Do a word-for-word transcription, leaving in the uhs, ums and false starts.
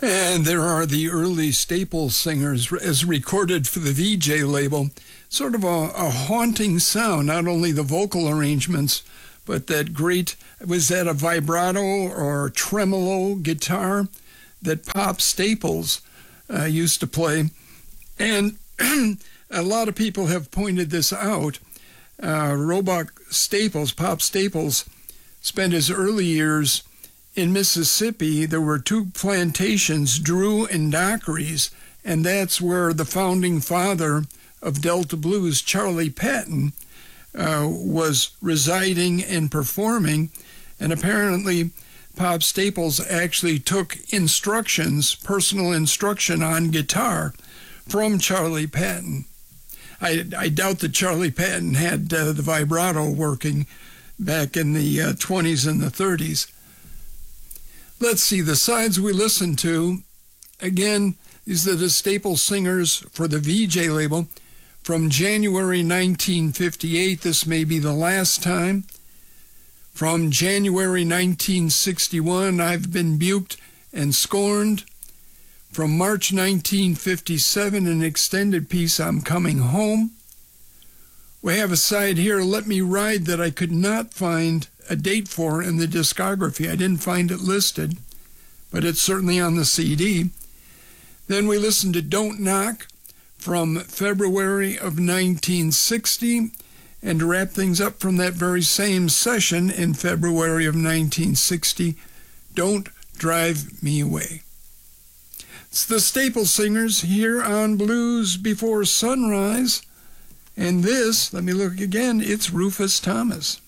And there are the early staple singers as recorded for the V J label. Sort of a, a haunting sound, not only the vocal arrangements, but that great, was that a vibrato or tremolo guitar that Pop Staples uh, used to play. And a lot of people have pointed this out. Uh, Roebuck Staples, Pop Staples, spent his early years in Mississippi. There were two plantations, Drew and Dockery's, and that's where the founding father of Delta Blues, Charlie Patton, uh, was residing and performing. And apparently, Pop Staples actually took instructions, personal instruction on guitar from Charlie Patton. I, I doubt that Charlie Patton had uh, the vibrato working back in the uh, twenties and the thirties. Let's see, the sides we listened to, again, these are the staple singers for the V J label from January nineteen fifty-eight. This may be the last time. From January nineteen sixty-one, I've Been Buked and Scorned. From March nineteen fifty-seven, an extended piece, I'm Coming Home. We have a side here, Let Me Ride, that I could not find a date for in the discography. I didn't find it listed, but it's certainly on the C D. Then we listened to Don't Knock from February of nineteen sixty, and to wrap things up from that very same session in February of nineteen sixty, Don't Drive Me Away. It's the staple singers here on Blues Before Sunrise, and this, let me look again, it's Rufus Thomas.